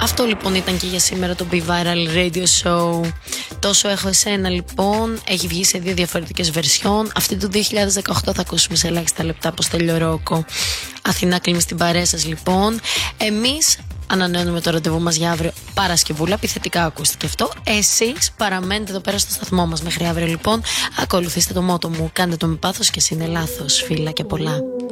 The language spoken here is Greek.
Αυτό λοιπόν ήταν και για σήμερα το Be Viral Radio Show. Τόσο έχω εσένα λοιπόν, έχει βγει σε 2 διαφορετικές βερσιόν. Αυτή του 2018 θα ακούσουμε σε ελάχιστα λεπτά πως τέλειο ρόκο. Αθηνά κλείνει στην παρέα σας λοιπόν. Εμείς ανανεώνουμε το ραντεβού μας για αύριο Παρασκευούλα. Επιθετικά ακούστηκε αυτό. Εσείς παραμένετε εδώ πέρα στο σταθμό μας μέχρι αύριο λοιπόν. Ακολουθήστε το μότο μου. Κάντε το με πάθος και εσύ είναι λάθος. Φίλα και πολλά.